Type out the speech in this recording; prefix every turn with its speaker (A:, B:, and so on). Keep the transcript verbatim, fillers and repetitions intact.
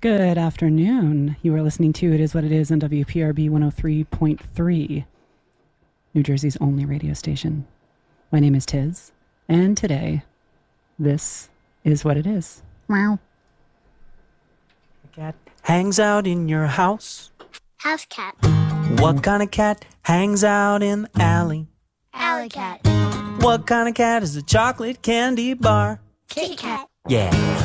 A: Good afternoon. You are listening to It Is What It Is on W P R B one oh three point three, New Jersey's only radio station. My name is Tiz, and today, this is what it is. Meow.
B: A cat hangs out in your house.
C: House cat.
B: What kind of cat hangs out in the alley?
C: Alley cat.
B: What kind of cat is a chocolate candy bar?
C: Kitty cat.
B: Yeah.